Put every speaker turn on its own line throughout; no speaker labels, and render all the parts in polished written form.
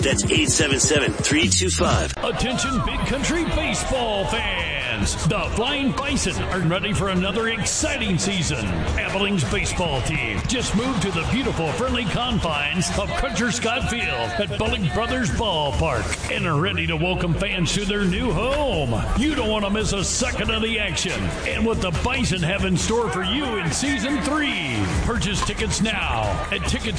That's 877-325.
Attention Big Country baseball fans. The Flying Bison are ready for another exciting season. Abilene's baseball team just moved to the beautiful, friendly confines of Crutcher Scott Field at Bullock Brothers Ballpark and are ready to welcome fans to their new home. You don't want to miss a second of the action and what the Bison have in store for you in Season 3. Purchase tickets now at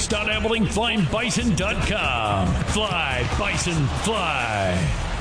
tickets.abileneflyngbison.com. Fly, Bison, fly.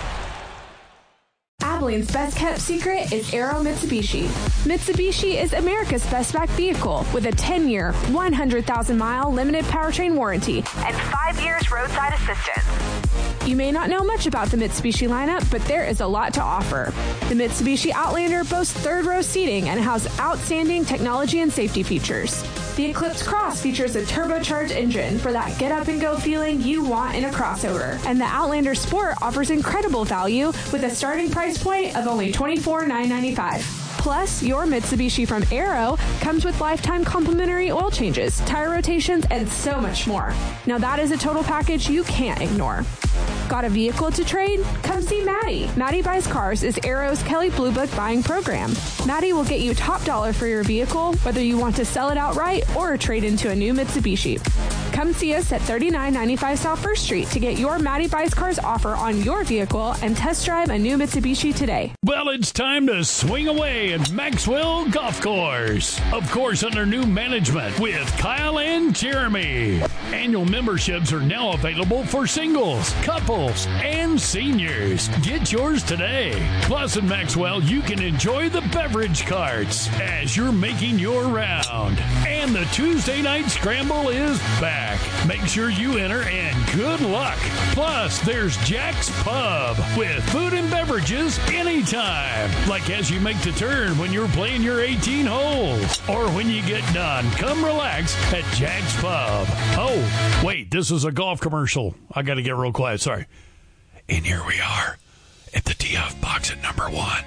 Abilene's best-kept secret is Aero Mitsubishi. Mitsubishi is America's best-back vehicle with a 10-year, 100,000-mile limited powertrain warranty and 5 years roadside assistance. You may not know much about the Mitsubishi lineup, but there is a lot to offer. The Mitsubishi Outlander boasts third-row seating and has outstanding technology and safety features. The Eclipse Cross features a turbocharged engine for that get-up-and-go feeling you want in a crossover. And the Outlander Sport offers incredible value with a starting price point of only $24,995. Plus, your Mitsubishi from Aero comes with lifetime complimentary oil changes, tire rotations, and so much more. Now that is a total package you can't ignore. Got a vehicle to trade? Come see Maddie. Maddie Buys Cars is Aero's Kelley Blue Book buying program. Maddie will get you top dollar for your vehicle, whether you want to sell it outright or trade into a new Mitsubishi. Come see us at 3995 South 1st Street to get your Maddie Buys Cars offer on your vehicle and test drive a new Mitsubishi today.
Well, it's time to swing away at Maxwell Golf Course. Of course, under new management with Kyle and Jeremy. Annual memberships are now available for singles, couples, and seniors. Get yours today. Plus, at Maxwell, you can enjoy the beverage carts as you're making your round. And the Tuesday night scramble is back. Make sure you enter and good luck. Plus, there's Jack's Pub with food and beverages anytime. Like as you make the turn when you're playing your 18 holes. Or when you get done, come relax at Jack's Pub. Oh, wait, this is a golf commercial. I got to get real quiet, sorry. And here we are at the tee-off box at number 1.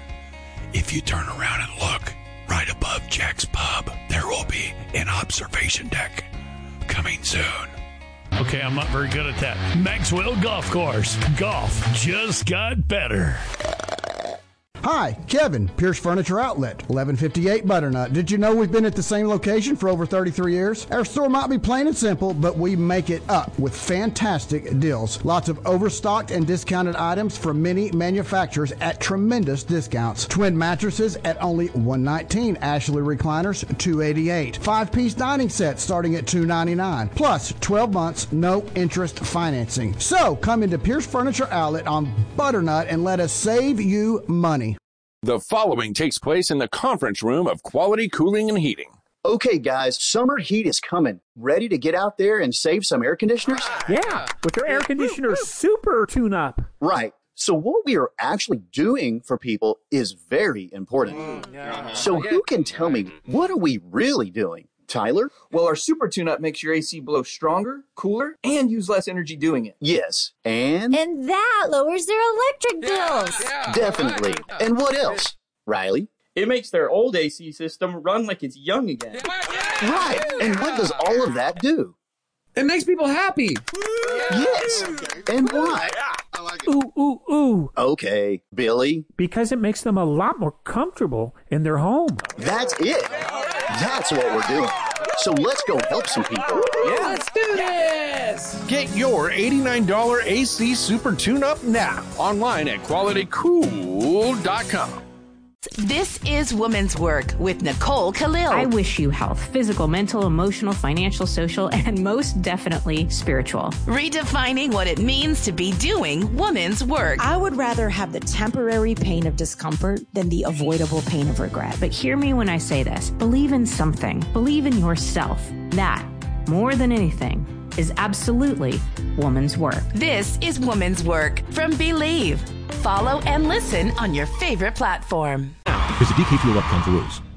If you turn around and look, right above Jack's Pub, there will be an observation deck. Coming soon. Okay, I'm not very good at that. Maxwell Golf Course. Golf just got better.
Hi, Kevin, Pierce Furniture Outlet, 1158 Butternut. Did you know we've been at the same location for over 33 years? Our store might be plain and simple, but we make it up with fantastic deals. Lots of overstocked and discounted items from many manufacturers at tremendous discounts. Twin mattresses at only $119. Ashley recliners, $288. 5-piece dining sets starting at $299. Plus, 12 months, no interest financing. So, come into Pierce Furniture Outlet on Butternut and let us save you money.
The following takes place in the conference room of Quality Cooling and Heating.
Okay, guys, summer heat is coming. Ready to get out there and save some air conditioners?
Yeah, with their air conditioner super tune-up.
Right. So what we are actually doing for people is very important. So who can tell me, what are we really doing? Tyler?
Well, our super tune-up makes your AC blow stronger, cooler, and use less energy doing it.
Yes, and?
And that lowers their electric bills.
Definitely. And what else? Riley?
It makes their old AC system run like it's young again.
Right. And what does all of that do?
It makes people happy.
Yes. And why?
Ooh, ooh, ooh.
Okay, Billy?
Because it makes them a lot more comfortable in their home.
That's it. That's what we're doing. So let's go help some people.
Yeah, let's do this.
Get your $89 AC Super Tune-Up now. Online at QualityCool.com.
This is Woman's Work with Nicole Khalil.
I wish you health, physical, mental, emotional, financial, social, and most definitely spiritual.
Redefining what it means to be doing woman's work.
I would rather have the temporary pain of discomfort than the avoidable pain of regret.
But hear me when I say this. Believe in something. Believe in yourself. That, more than anything, is absolutely woman's work.
This is Woman's Work from Believe. Follow and listen on your favorite platform.
Visit DKFuel.com for rules.